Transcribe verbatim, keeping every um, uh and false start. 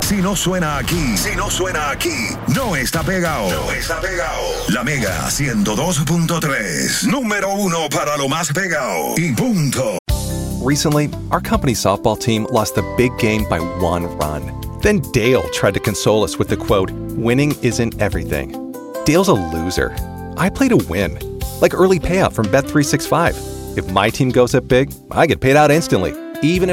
Si no suena aquí, si no suena aquí, no está pegado. No está pegado. La Mega ciento dos punto tres. Número uno para lo más pegado. Y punto. Recently, our company's softball team lost the big game by one run. Then Dale tried to console us with the quote, "Winning isn't everything." Dale's a loser. I play to win. Like early payout from Bet three sixty-five. If my team goes up big, I get paid out instantly, even if